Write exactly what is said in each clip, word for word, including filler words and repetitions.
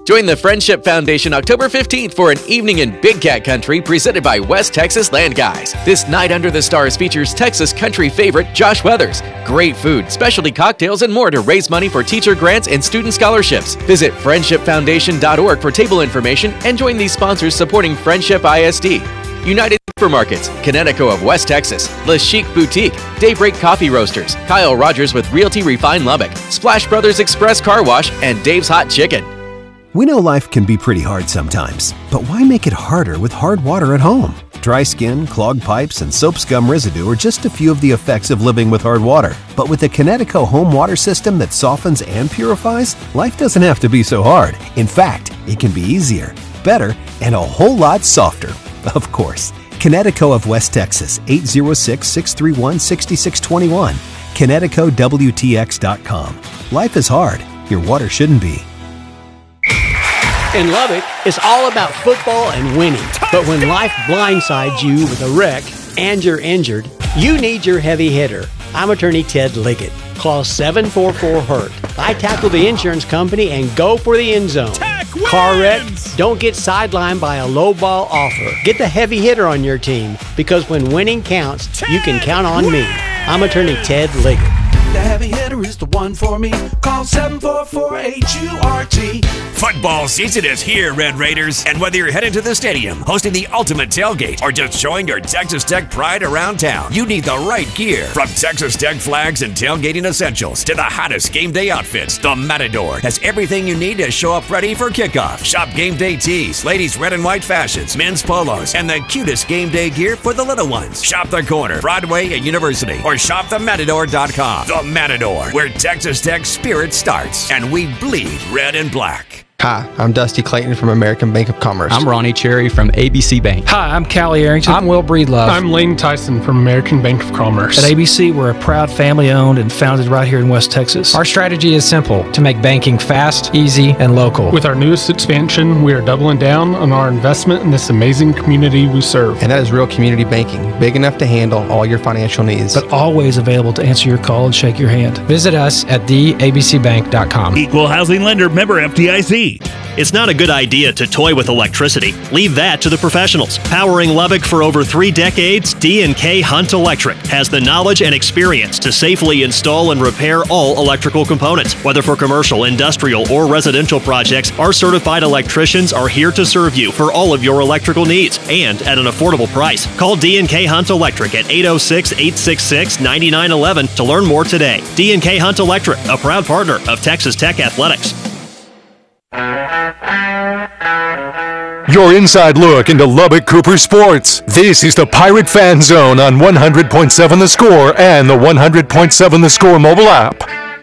Join the Friendship Foundation October fifteenth for an evening in Big Cat Country presented by West Texas Land Guys. This night under the stars features Texas country favorite Josh Weathers. Great food, specialty cocktails, and more to raise money for teacher grants and student scholarships. Visit friendship foundation dot org for table information and join these sponsors supporting Friendship I S D. United Supermarkets, Connecticut of West Texas, Le Chic Boutique, Daybreak Coffee Roasters, Kyle Rogers with Realty Refine Lubbock, Splash Brothers Express Car Wash, and Dave's Hot Chicken. We know life can be pretty hard sometimes, but why make it harder with hard water at home? Dry skin, clogged pipes, and soap scum residue are just a few of the effects of living with hard water. But with the Connecticut home water system that softens and purifies, life doesn't have to be so hard. In fact, it can be easier, better, and a whole lot softer. Of course. Connecticut of West Texas, eight zero six, six three one, six six two one. Connecticut W T X dot com. Life is hard. Your water shouldn't be. In Lubbock, it's all about football and winning. But when life blindsides you with a wreck and you're injured, you need your heavy hitter. I'm attorney Ted Liggett. Call seven four four hurt. I tackle the insurance company and go for the end zone. Car wreck? Don't get sidelined by a low ball offer. Get the heavy hitter on your team, because when winning counts, Ted you can count on wins. me. I'm attorney Ted Liggett. The heavy hitter is the one for me. Call seven four four H U R T. Football season is here, Red Raiders. And whether you're headed to the stadium, hosting the ultimate tailgate, or just showing your Texas Tech pride around town, you need the right gear. From Texas Tech flags and tailgating essentials to the hottest game day outfits, the Matador has everything you need to show up ready for kickoff. Shop game day tees, ladies' red and white fashions, men's polos, and the cutest game day gear for the little ones. Shop the corner, Broadway and University, or shop the matador dot com. The Matador, where Texas Tech spirit starts, and we bleed red and black. Hi, I'm Dusty Clayton from American Bank of Commerce. I'm Ronnie Cherry from A B C Bank. Hi, I'm Callie Arrington. I'm Will Breedlove. I'm Lane Tyson from American Bank of Commerce. At A B C, we're a proud family-owned and founded right here in West Texas. Our strategy is simple: to make banking fast, easy, and local. With our newest expansion, we are doubling down on our investment in this amazing community we serve. And that is real community banking, big enough to handle all your financial needs. But always available to answer your call and shake your hand. Visit us at the A B C bank dot com. Equal housing lender, member F D I C. It's not a good idea to toy with electricity. Leave that to the professionals. Powering Lubbock for over three decades, D and K Hunt Electric has the knowledge and experience to safely install and repair all electrical components. Whether for commercial, industrial, or residential projects, our certified electricians are here to serve you for all of your electrical needs and at an affordable price. Call D and K Hunt Electric at eight oh six, eight six six, nine nine one one to learn more today. D and K Hunt Electric, a proud partner of Texas Tech Athletics. Your inside look into Lubbock Cooper sports. This is the Pirate Fan Zone on one hundred point seven The Score and the one hundred point seven The Score mobile app.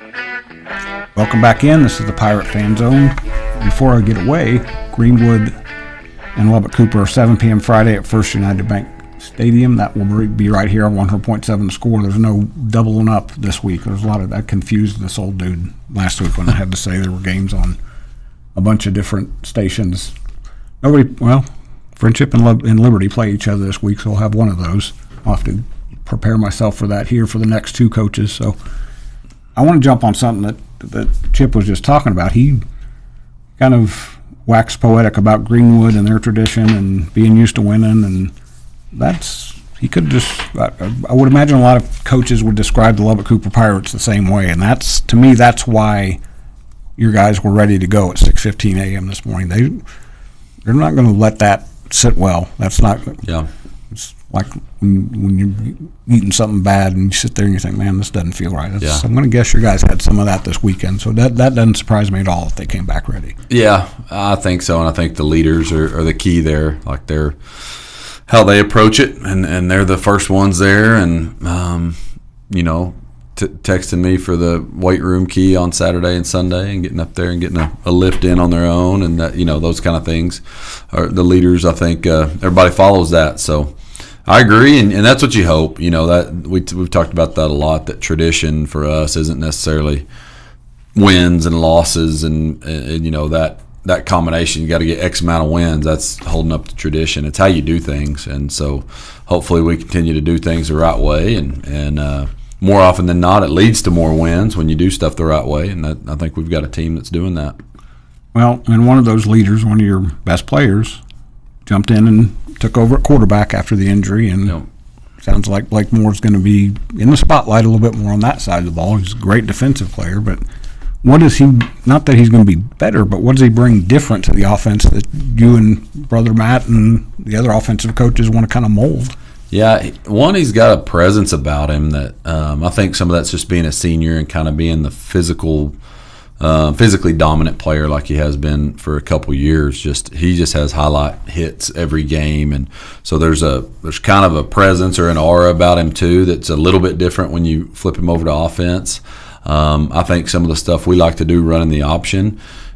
Welcome back in. This is the Pirate Fan Zone. Before I get away, Greenwood and Lubbock Cooper, seven p.m. Friday at First United Bank Stadium. That will be right here on one hundred point seven The Score. There's no doubling up this week. There's a lot of that confused this old dude last week when I had to say there were games on a bunch of different stations. Nobody, well, Friendship and, Lib- and Liberty play each other this week, so I'll have one of those. I'll have to prepare myself for that here for the next two coaches. So I want to jump on something that, that Chip was just talking about. He kind of waxed poetic about Greenwood and their tradition and being used to winning, and that's, he could just, I, I would imagine a lot of coaches would describe the Lubbock Cooper Pirates the same way, and that's, to me, that's why your guys were ready to go at six fifteen a.m. this morning. They, they're not going to let that sit well. That's not. Yeah. It's like when, when you're eating something bad and you sit there and you think, man, this doesn't feel right. That's, yeah. I'm going to guess your guys had some of that this weekend, so that that doesn't surprise me at all if they came back ready. Yeah, I think so, and I think the leaders are, are the key there. Like they're how they approach it, and, and they're the first ones there, and um, you know. T- texting me for the weight room key on Saturday and Sunday and getting up there and getting a, a lift in on their own, and that, you know, those kind of things are the leaders. I think uh, everybody follows that. So I agree, and, and that's what you hope. You know, that we t- we've talked about that a lot, that tradition for us isn't necessarily wins and losses and, and you know, that that combination. You got to get X amount of wins. That's holding up the tradition. It's how you do things, and so hopefully we continue to do things the right way, and and uh, more often than not, it leads to more wins when you do stuff the right way, and that, I think we've got a team that's doing that. Well, and one of those leaders, one of your best players, jumped in and took over at quarterback after the injury, and yep. sounds like Blake Moore's going to be in the spotlight a little bit more on that side of the ball. He's a great defensive player, but what does he, not that he's going to be better, but what does he bring different to the offense that you and Brother Matt and the other offensive coaches want to kind of mold? Yeah, one, he's got a presence about him that um, I think some of that's just being a senior and kind of being the physical, uh, physically dominant player like he has been for a couple years. Just he just has highlight hits every game, and so there's a there's kind of a presence or an aura about him too that's a little bit different when you flip him over to offense. Um, I think some of the stuff we like to do running the option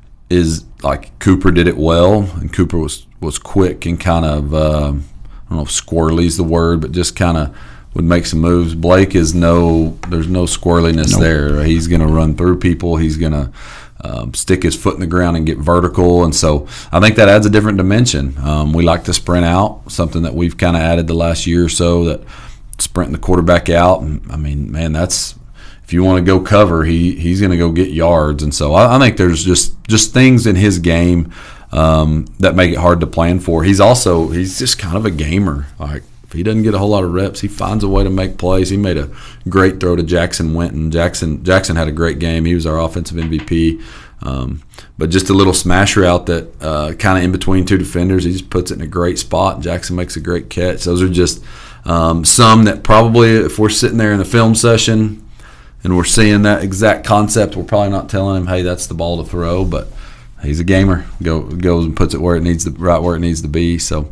is like Cooper did it well, and Cooper was was quick and kind of uh, I don't know if squirrely is the word, but just kind of would make some moves. Blake is no, there's no squirreliness nope. there. He's going to run through people. He's going to um, stick his foot in the ground and get vertical, and so I think that adds a different dimension. Um, we like to sprint out, something that we've kind of added the last year or so, that sprinting the quarterback out. And, I mean, man, that's if you want to go cover, he he's going to go get yards, and so I, I think there's just just things in his game um, that make it hard to plan for. He's also he's just kind of a gamer. Like if he doesn't get a whole lot of reps, he finds a way to make plays. He made a great throw to Jackson Winton. Jackson Jackson had a great game. He was our offensive M V P. Um, but just a little smash route that uh, kind of in between two defenders, he just puts it in a great spot, and Jackson makes a great catch. Those are just um, some that probably, if we're sitting there in the film session and we're seeing that exact concept, we're probably not telling him, hey, that's the ball to throw, but he's a gamer. Go, goes and puts it where it needs to, right where it needs to be. So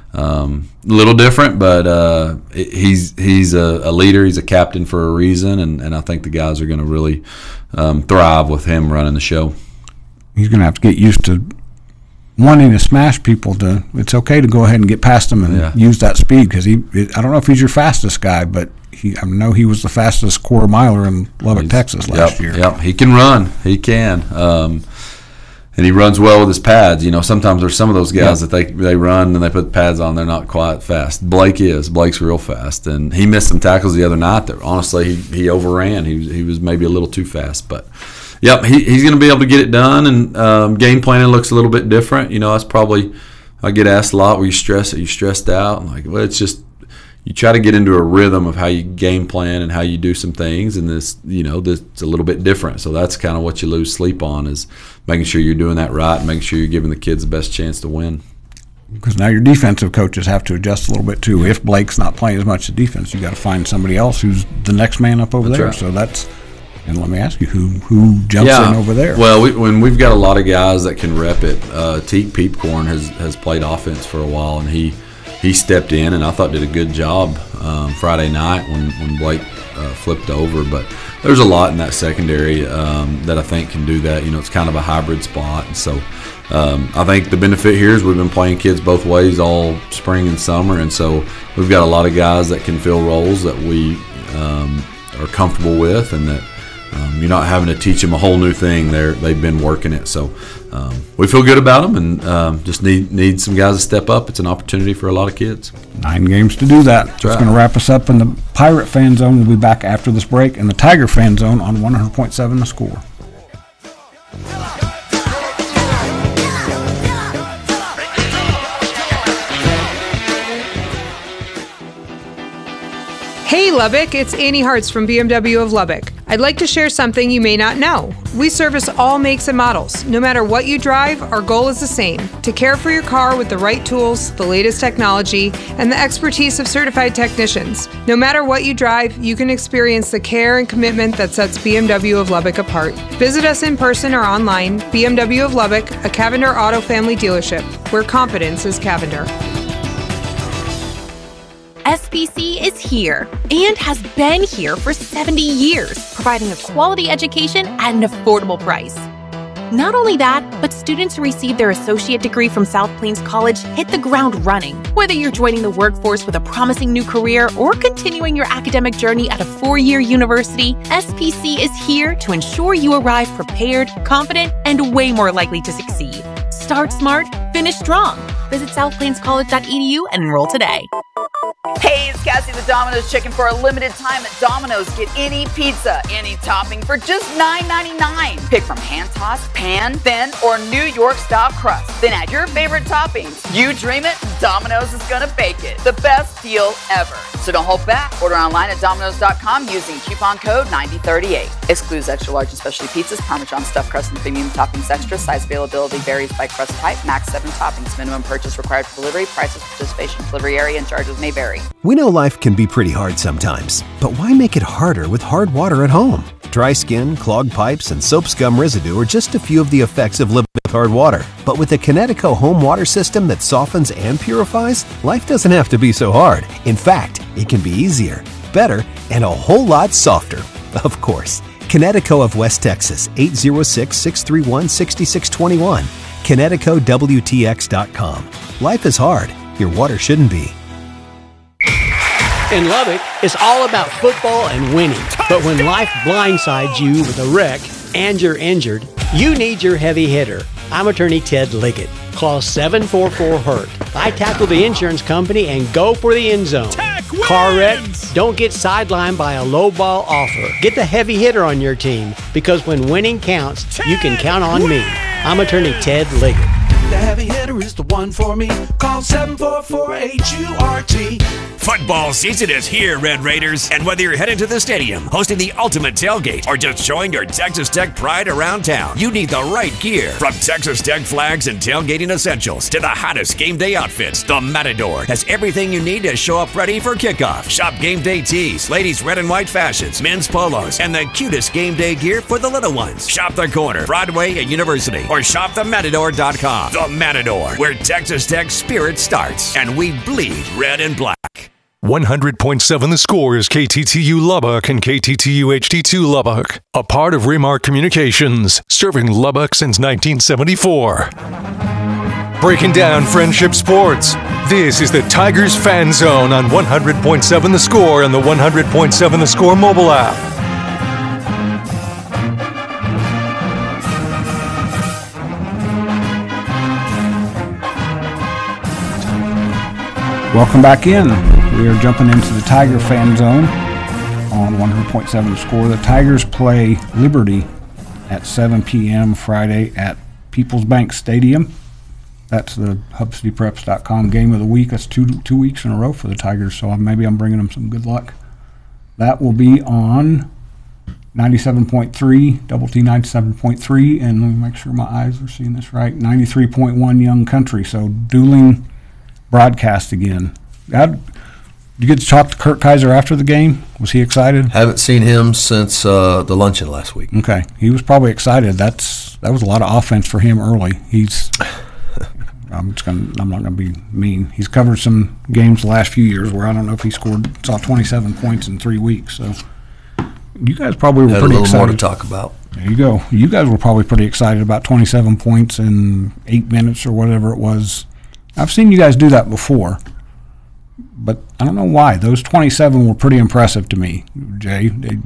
um, a little different, but uh, he's he's a, a leader. He's a captain for a reason, and, and I think the guys are going to really um, thrive with him running the show. He's going to have to get used to wanting to smash people. To it's okay to go ahead and get past them and yeah. use that speed, because he. I don't know if he's your fastest guy, but he, I know he was the fastest quarter miler in Lubbock, he's, Texas last yep, year. Yep, he can run. He can. Um, And he runs well with his pads. You know, sometimes there's some of those guys yeah. that they they run and they put pads on, they're not quite fast. Blake is. Blake's real fast. And he missed some tackles the other night that, honestly, he, he overran. He, he was maybe a little too fast. But, yep, he, he's going to be able to get it done. And um, game planning looks a little bit different. You know, that's probably – I get asked a lot, were you stressed? Are you stressed out? I'm like, well, it's just – you try to get into a rhythm of how you game plan and how you do some things, and this, you know, this it's a little bit different. So that's kind of what you lose sleep on, is making sure you're doing that right and making sure you're giving the kids the best chance to win. Because now your defensive coaches have to adjust a little bit too. If Blake's not playing as much of defense, you got to find somebody else who's the next man up over that's there. Right. So that's, and let me ask you, who who jumps yeah. in over there? Well, we, when we've got a lot of guys that can rep it. Uh, Teak Peepcorn has has played offense for a while, and he. He stepped in and I thought did a good job um, Friday night when, when Blake uh, flipped over. But there's a lot in that secondary um, that I think can do that. You know, it's kind of a hybrid spot. And so um, I think the benefit here is we've been playing kids both ways all spring and summer. And so we've got a lot of guys that can fill roles that we um, are comfortable with, and that um, you're not having to teach them a whole new thing. They're, they've been working it. So Um, we feel good about them, and um, just need need some guys to step up. It's an opportunity for a lot of kids. Nine games to do that. That's right. going to wrap us up in the Pirate Fan Zone. We'll be back after this break in the Tiger Fan Zone on one hundred point seven The Score. Hey Lubbock, it's Annie Hartz from B M W of Lubbock. I'd like to share something you may not know. We service all makes and models. No matter what you drive, our goal is the same: to care for your car with the right tools, the latest technology, and the expertise of certified technicians. No matter what you drive, you can experience the care and commitment that sets B M W of Lubbock apart. Visit us in person or online. B M W of Lubbock, a Cavender Auto family dealership, where confidence is Cavender. S P C is here and has been here for seventy years, providing a quality education at an affordable price. Not only that, but students who receive their associate degree from South Plains College hit the ground running. Whether you're joining the workforce with a promising new career or continuing your academic journey at a four-year university, S P C is here to ensure you arrive prepared, confident, and way more likely to succeed. Start smart, finish strong. Visit south plains college dot e d u and enroll today. Hey, it's Cassie the Domino's Chicken for a limited time at Domino's. Get any pizza, any topping for just nine ninety-nine. Pick from hand tossed, pan, thin, or New York style crust. Then add your favorite toppings. You dream it, Domino's is gonna bake it. The best deal ever. So don't hold back. Order online at Domino's dot com using coupon code ninety thirty-eight. Excludes extra large and specialty pizzas, Parmesan stuffed crust, and premium toppings extra. Size availability varies by crust type. Max seven toppings. Minimum purchase required for delivery. Prices, participation, delivery area, and charges may vary. We know life can be pretty hard sometimes, but why make it harder with hard water at home? Dry skin, clogged pipes, and soap scum residue are just a few of the effects of living with hard water. But with the Kinetico home water system that softens and purifies, life doesn't have to be so hard. In fact, it can be easier, better, and a whole lot softer. Of course. Kinetico of West Texas, eight zero six, six three one, six six two one. Kinetico W T X dot com. Life is hard. Your water shouldn't be. In Lubbock, it's all about football and winning. But when life blindsides you with a wreck and you're injured, you need your heavy hitter. I'm attorney Ted Liggett. Call seven four four hurt. I tackle the insurance company and go for the end zone. Car wreck? Don't get sidelined by a low ball offer. Get the heavy hitter on your team, because when winning counts, Ted you can count on wins. me. I'm attorney Ted Liggett. The heavy hitter is the one for me. Call seven four four H U R T. Football season is here, Red Raiders. And whether you're headed to the stadium, hosting the ultimate tailgate, or just showing your Texas Tech pride around town, you need the right gear. From Texas Tech flags and tailgating essentials to the hottest game day outfits, the Matador has everything you need to show up ready for kickoff. Shop game day tees, ladies' red and white fashions, men's polos, and the cutest game day gear for the little ones. Shop the corner, Broadway and University, or shop the matador dot com. The Matador, where Texas Tech spirit starts, and we bleed red and black. one hundred point seven The Score is K T T U Lubbock and K T T U H D two Lubbock, a part of Remark Communications, serving Lubbock since nineteen seventy-four. Breaking down friendship sports, this is the Tigers Fan Zone on one hundred point seven The Score and the one hundred point seven The Score mobile app. Welcome back in. We are jumping into the Tiger Fan Zone on one hundred point seven The Score. The Tigers play Liberty at seven p.m. Friday at Peoples Bank Stadium. That's the Hub City Preps dot com game of the week. That's two two weeks in a row for the Tigers, so maybe I'm bringing them some good luck. That will be on ninety-seven point three, Double T ninety-seven point three, and let me make sure my eyes are seeing this right, ninety-three point one Young Country, so dueling broadcast again. How, did you get to talk to Kurt Kaiser after the game? Was he excited? Haven't seen him since uh, the luncheon last week. Okay, he was probably excited. That's that was a lot of offense for him early. He's I'm just gonna I'm not gonna be mean. He's covered some games the last few years where I don't know if he scored saw twenty-seven points in three weeks. So you guys probably were Had pretty a little excited. more to talk about. There you go. You guys were probably pretty excited about twenty-seven points in eight minutes or whatever it was. I've seen you guys do that before, but I don't know why. Those twenty-seven were pretty impressive to me, Jay. They,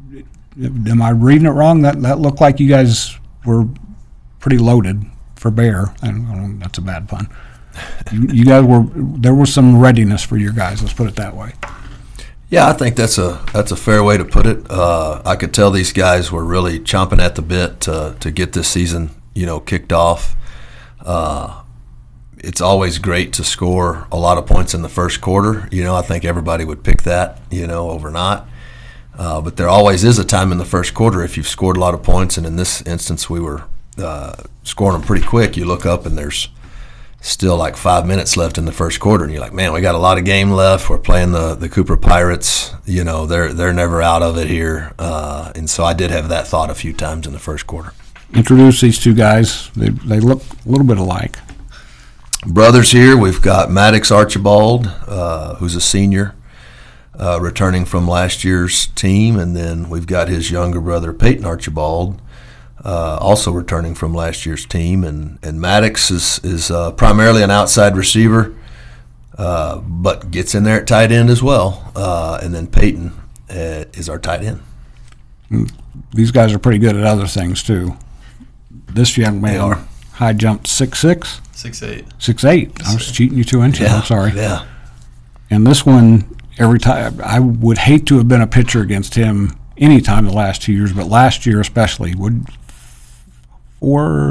am I reading it wrong? That that looked like you guys were pretty loaded for Bear. I don't, I don't know, that's a bad pun. You, you guys were. There was some readiness for your guys. Let's put it that way. Yeah, I think that's a that's a fair way to put it. Uh, I could tell these guys were really chomping at the bit to to get this season, you know, kicked off. Uh, It's always great to score a lot of points in the first quarter. You know, I think everybody would pick that, you know, over not. Uh, but there always is a time in the first quarter if you've scored a lot of points, and in this instance we were uh, scoring them pretty quick. You look up and there's still like five minutes left in the first quarter, and you're like, man, we got a lot of game left. We're playing the, the Cooper Pirates. You know, they're they're never out of it here. Uh, and so I did have that thought a few times in the first quarter. Introduce these two guys. They they look a little bit alike. Brothers here, we've got Maddox Archibald, uh, who's a senior, uh, returning from last year's team, and then we've got his younger brother, Peyton Archibald, uh, also returning from last year's team. And, and Maddox is, is uh, primarily an outside receiver, uh, but gets in there at tight end as well. Uh, and then Peyton uh, is our tight end. These guys are pretty good at other things, too. This young man, They are. high jumped six six? Six eight. Six eight. I was cheating you two inches. Yeah, I'm sorry. yeah. And this one every time. I would hate to have been a pitcher against him any time the last two years, but last year especially, would four